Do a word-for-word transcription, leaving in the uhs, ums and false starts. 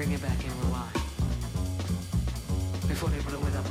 bring it back and rewind. Before they blow it up